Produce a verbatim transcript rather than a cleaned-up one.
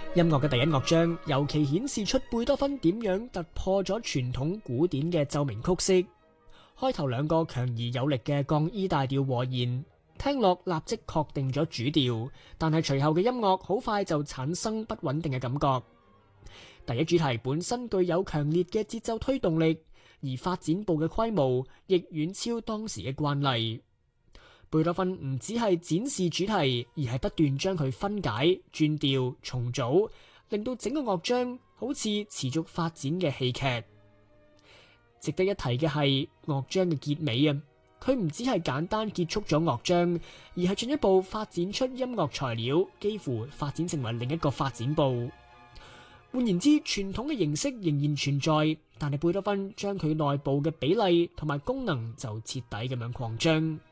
音樂嘅第一樂章尤其顯示出貝多芬點樣突破咗傳統古典嘅奏鳴曲式。開頭兩個強而有力嘅降 E 大調和弦，聽落立即確定咗主調，但係隨後嘅音樂好快就產生不穩定嘅感覺。第一主題本身具有強烈嘅節奏推動力，而發展部嘅規模亦遠超當時嘅慣例。貝多芬唔只係展示主題，而係不斷將佢分解、轉調、重組，令到整個樂章好似持續發展嘅戲劇。值得一提嘅係樂章嘅結尾啊，佢唔只係簡單結束咗樂章，而係進一步發展出音樂材料，幾乎發展成為另一個發展部。換言之，傳統嘅形式仍然存在，但係貝多芬將佢內部嘅比例同埋功能就徹底咁樣擴張。